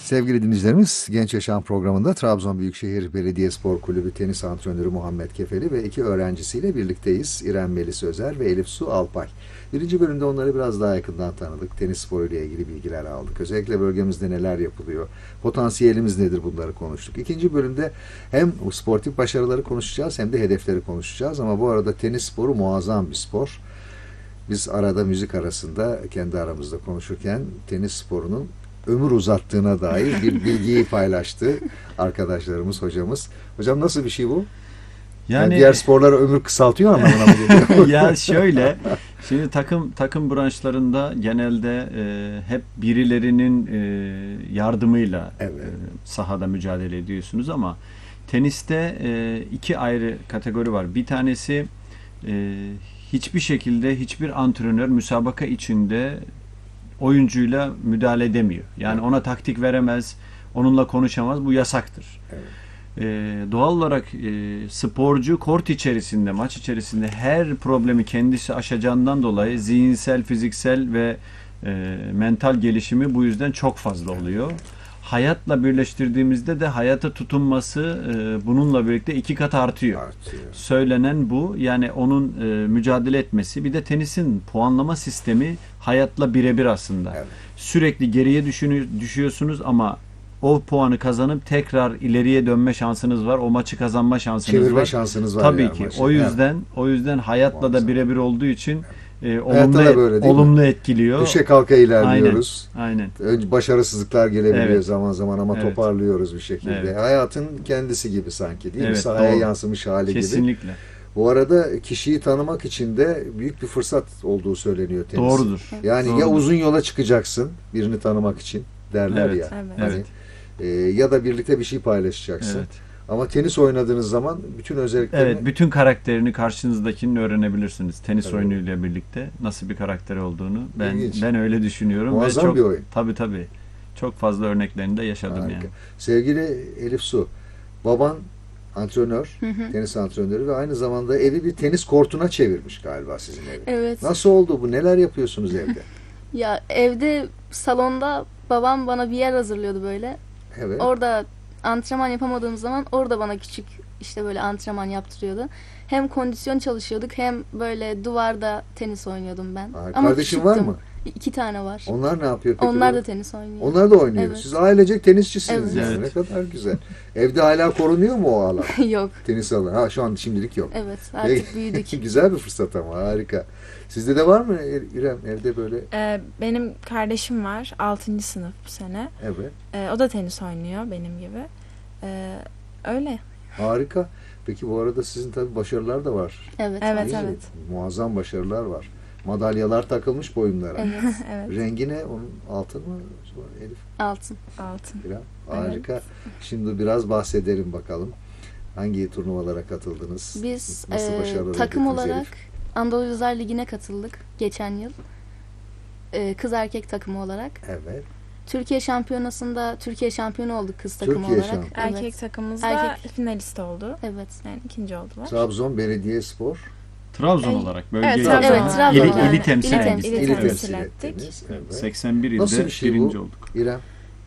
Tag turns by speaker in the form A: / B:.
A: Sevgili dinleyicilerimiz, Genç Yaşam programında Trabzon Büyükşehir Belediyespor Kulübü tenis antrenörü Muhammed Kefeli ve iki öğrencisiyle birlikteyiz. İrem Melis Özer ve Elif Su Alpay. Birinci bölümde onları biraz daha yakından tanıdık. Tenis sporuyla ilgili bilgiler aldık. Özellikle bölgemizde neler yapılıyor, potansiyelimiz nedir, bunları konuştuk. İkinci bölümde hem sportif başarıları konuşacağız hem de hedefleri konuşacağız. Ama bu arada tenis sporu muazzam bir spor. Biz arada müzik arasında kendi aramızda konuşurken tenis sporunun ömür uzattığına dair bir bilgiyi paylaştı arkadaşlarımız, hocamız. Hocam nasıl bir şey bu? Yani diğer sporlar ömür kısaltıyor anlamına mı geliyor?
B: Ya şöyle, şimdi takım branşlarında genelde hep birilerinin yardımıyla sahada mücadele ediyorsunuz ama teniste iki ayrı kategori var. Bir tanesi hiçbir şekilde hiçbir antrenör müsabaka içinde oyuncuyla müdahale edemiyor. Yani ona taktik veremez, onunla konuşamaz. Bu yasaktır. Evet. Doğal olarak sporcu kort içerisinde, maç içerisinde her problemi kendisi aşacağından dolayı zihinsel, fiziksel ve mental gelişimi bu yüzden çok fazla oluyor. Hayatla birleştirdiğimizde de hayata tutunması bununla birlikte 2 kat artıyor. Söylenen bu. Yani onun mücadele etmesi. Bir de tenisin puanlama sistemi hayatla birebir aslında. Evet. Sürekli geriye düşüyorsunuz ama o puanı kazanıp tekrar ileriye dönme şansınız var. O maçı kazanma şansınız var.
A: Çevirme şansınız var.
B: Tabii ki. Maçı. O yüzden hayatla da birebir olduğu için
A: böyle,
B: olumlu etkiliyor.
A: Düşe kalka ilerliyoruz.
B: Aynen.
A: Önce başarısızlıklar gelebiliyor zaman zaman ama toparlıyoruz bir şekilde. Evet. Hayatın kendisi gibi sanki, değil mi? Sahaya yansımış hali gibi.
B: Kesinlikle.
A: Bu arada kişiyi tanımak için de büyük bir fırsat olduğu söyleniyor tenis.
B: Doğrudur.
A: Yani
B: Doğrudur.
A: Ya uzun yola çıkacaksın birini tanımak için derler ya.
B: Evet.
A: Ya da birlikte bir şey paylaşacaksın. Evet. Ama tenis oynadığınız zaman bütün özelliklerini...
B: Evet, bütün karakterini karşınızdakinin öğrenebilirsiniz. Tenis oyunuyla birlikte nasıl bir karakteri olduğunu. Ben öyle düşünüyorum.
A: Muazzam bir oyun.
B: Tabii. Çok fazla örneklerini de yaşadım.
A: Harika.
B: Yani.
A: Sevgili Elif Su, baban antrenör, tenis antrenörü ve aynı zamanda evi bir tenis kortuna çevirmiş galiba sizin evi.
C: Evet.
A: Nasıl oldu bu? Neler yapıyorsunuz evde?
C: Ya evde, salonda babam bana bir yer hazırlıyordu böyle.
A: Evet.
C: Orada antrenman yapamadığım zaman orada bana küçük böyle antrenman yaptırıyordu. Hem kondisyon çalışıyorduk hem böyle duvarda tenis oynuyordum ben.
A: Ama kardeşin var mı?
C: 2 tane var.
A: Onlar ne yapıyor peki?
C: Onlar da tenis oynuyor.
A: Onlar da oynuyor.
C: Evet.
A: Siz ailecek tenisçisiniz yani.
B: Evet.
A: Ne kadar güzel. Evde hala korunuyor mu o alan?
C: Yok.
A: Tenis alanı. Şu an şimdilik yok.
C: Evet, artık büyüdük.
A: Güzel bir fırsat ama, harika. Sizde de var mı İrem evde böyle?
D: Benim kardeşim var. 6. sınıf bu sene.
A: Evet.
D: O da tenis oynuyor benim gibi. Öyle.
A: Harika. Peki bu arada sizin tabii başarılar da var.
C: Evet.
A: Muazzam başarılar var. Madalyalar takılmış boyunlara.
C: Evet.
D: Evet.
A: Rengi ne? Onun altın mı? Elif?
C: Altın.
A: İrem. Harika. Evet. Şimdi biraz bahsedelim bakalım. Hangi turnuvalara katıldınız?
C: Biz
A: Nasıl
C: takım olarak Anadolu Ligi'ne katıldık geçen yıl. Kız erkek takımı olarak.
A: Evet.
C: Türkiye Şampiyonası'nda Türkiye şampiyonu olduk kız takımı olarak.
D: Erkek takımımızda finalist oldu.
C: Evet.
D: Yani 2. oldular.
A: Trabzon Belediyespor.
B: Trabzon olarak bölge
C: Trabzon
B: ili temsil ettik.
A: Evet.
B: 81 ilde
A: Nasıl bir şey
B: birinci
A: bu?
B: olduk.
A: İrem.